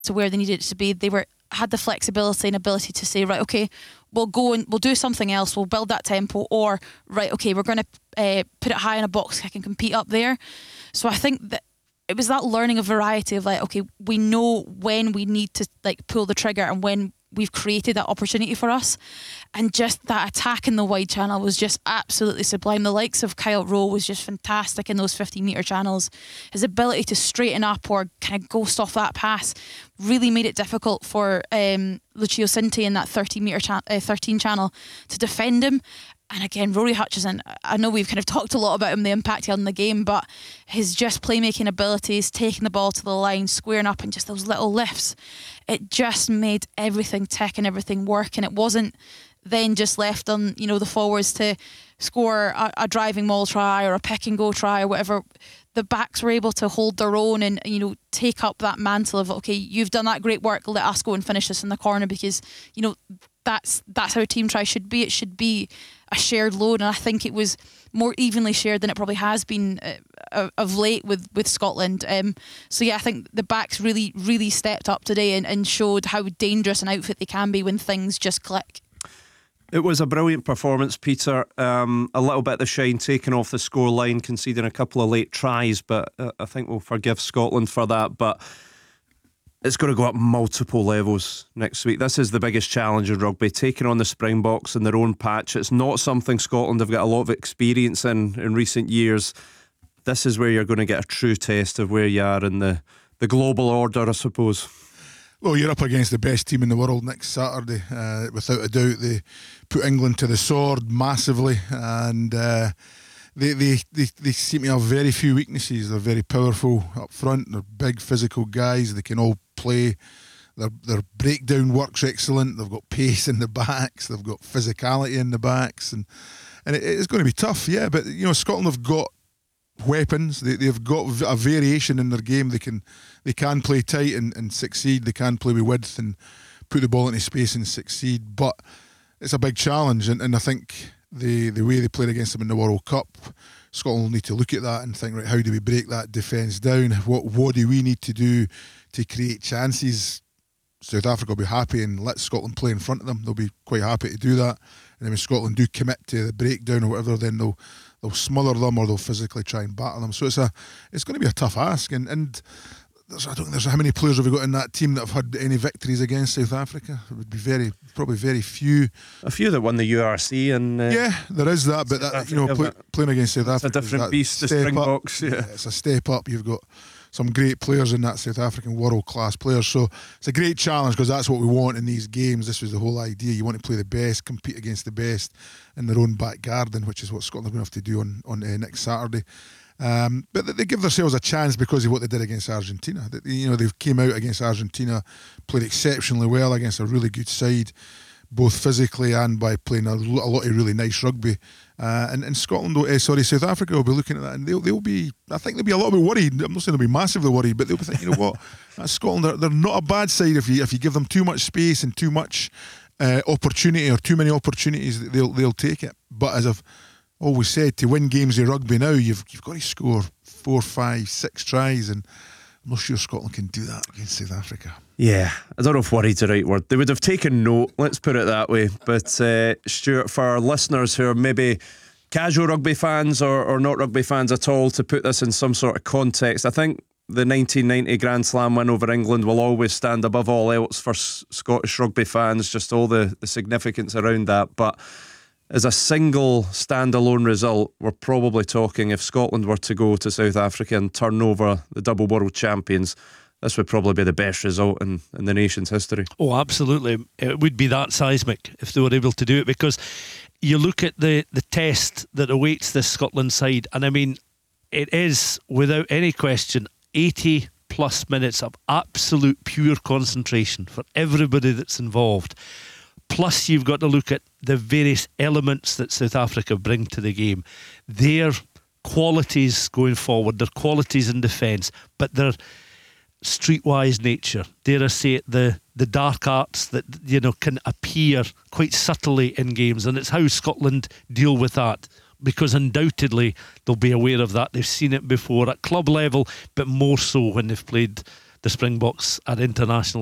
to where they needed it to be. They had the flexibility and ability to say, right, okay, we'll go and we'll do something else, we'll build that tempo, or right, okay, we're going to put it high in a box, I can compete up there. So I think that it was that learning of variety of like, okay, we know when we need to like pull the trigger and when we've created that opportunity for us. And just that attack in the wide channel was just absolutely sublime. The likes of Kyle Rowe was just fantastic in those 50-metre channels. His ability to straighten up or kind of ghost off that pass really made it difficult for Lucio Cinti in that 13 channel to defend him. And again, Rory Hutchison, I know we've kind of talked a lot about him, the impact he had on the game, but his just playmaking abilities, taking the ball to the line, squaring up, and just those little lifts, it just made everything tick and everything work. And it wasn't then just left on, the forwards to score a driving maul try or a pick and go try or whatever. The backs were able to hold their own and, take up that mantle of, okay, you've done that great work, let us go and finish this in the corner, because, that's how a team try should be. It should be a shared load, and I think it was more evenly shared than it probably has been of late with Scotland. So yeah, I think the backs really, really stepped up today and showed how dangerous an outfit they can be when things just click. It was a brilliant performance, Peter. A little bit of the shine taken off the scoreline, conceding a couple of late tries, but I think we'll forgive Scotland for that. But it's going to go up multiple levels next week. This is the biggest challenge in rugby, taking on the Springboks in their own patch. It's not something Scotland have got a lot of experience in recent years. This is where you're going to get a true test of where you are in the global order, I suppose. Well, you're up against the best team in the world next Saturday. Without a doubt, they put England to the sword massively, and they seem to have very few weaknesses. They're very powerful up front. They're big physical guys. They can all play. Their breakdown work's excellent. They've got pace in the backs. They've got physicality in the backs, and it's going to be tough. Yeah, but Scotland have got weapons. They've got a variation in their game. They can play tight and succeed. They can play with width and put the ball into space and succeed. But it's a big challenge, and I think the way they played against them in the World Cup, Scotland will need to look at that and think, right, how do we break that defence down? What do we need to do to create chances? South Africa will be happy and let Scotland play in front of them. They'll be quite happy to do that. And then when Scotland do commit to the breakdown or whatever, then they'll smother them or they'll physically try and batter them. So it's going to be a tough ask. And I don't think there's how many players have we got in that team that have had any victories against South Africa. It would be probably very few. A few that won the URC and yeah, there is that. But that, playing against South Africa, it's a different beast. The Springboks, yeah, it's a step up. You've got some great players in that South African, world class players. So it's a great challenge because that's what we want in these games. This was the whole idea. You want to play the best, compete against the best in their own back garden, which is what Scotland will have to do on next Saturday. But they give themselves a chance because of what they did against Argentina. They came out against Argentina, played exceptionally well against a really good side, both physically and by playing a lot of really nice rugby. And Scotland, South Africa will be looking at that, and they'll be. I think they'll be a little bit worried. I'm not saying they'll be massively worried, but they'll be thinking, what? That's Scotland. They're not a bad side if you give them too much space and too much opportunity or too many opportunities, they'll take it. But as I've always said, to win games of rugby now, you've got to score 4, 5, 6 tries, and I'm not sure Scotland can do that against South Africa. Yeah, I don't know if worried's the right word. They would have taken note, let's put it that way. But Stuart, for our listeners who are maybe casual rugby fans or not rugby fans at all, to put this in some sort of context, I think the 1990 Grand Slam win over England will always stand above all else for Scottish rugby fans, just all the significance around that. But as a single standalone result, we're probably talking, if Scotland were to go to South Africa and turn over the double world champions, this would probably be the best result in the nation's history. Oh, absolutely. It would be that seismic if they were able to do it, because you look at the test that awaits this Scotland side, and I mean, it is, without any question, 80 plus minutes of absolute pure concentration for everybody that's involved. Plus you've got to look at the various elements that South Africa bring to the game. Their qualities going forward, their qualities in defence, but their streetwise nature, dare I say it, the dark arts that can appear quite subtly in games, and it's how Scotland deal with that, because undoubtedly they'll be aware of that. They've seen it before at club level, but more so when they've played the Springboks at international